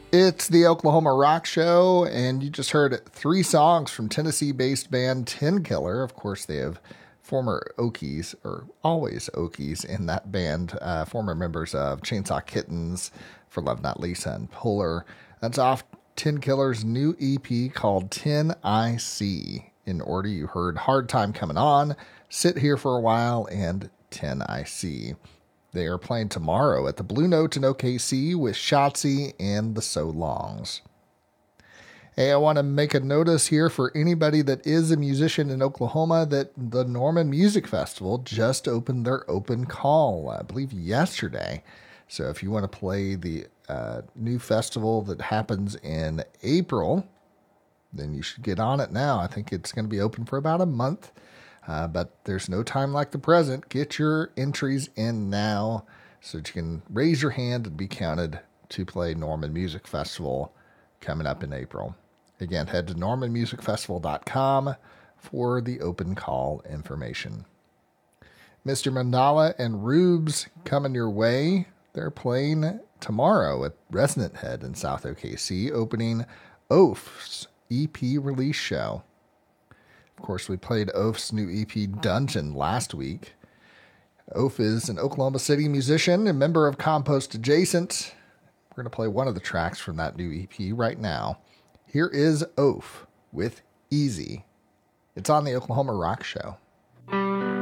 It's the Oklahoma Rock Show, and you just heard three songs from Tennessee-based band Tin Killer. Of course, they have former Okies, or always Okies in that band, former members of Chainsaw Kittens, For Love Not Lisa, and Polar. That's off Tin Killer's new EP called Tin IC. In order, you heard Hard Time Coming On, Sit Here for a While, and Tin IC. They are playing tomorrow at the Blue Note in OKC with Shotzi and the So Longs. Hey, I want to make a notice here for anybody that is a musician in Oklahoma that the Norman Music Festival just opened their open call, I believe yesterday. So if you want to play the new festival that happens in April, then you should get on it now. I think it's going to be open for about a month. But there's no time like the present. Get your entries in now so that you can raise your hand and be counted to play Norman Music Festival coming up in April. Again, head to normanmusicfestival.com for the open call information. Mr. Mandala and Rubes coming your way. They're playing tomorrow at Resonant Head in South OKC, opening Oaf's EP release show. Of course, we played Oaf's new EP, Dungeon, last week. Oaf is an Oklahoma City musician and member of Compost Adjacent. We're going to play one of the tracks from that new EP right now. Here is Oaf with Easy. It's on the Oklahoma Rock Show.